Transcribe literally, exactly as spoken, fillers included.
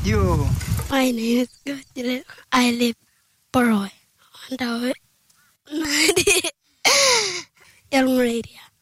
You. My name is Gojile. I live Poroy. On the ninety Young Radio.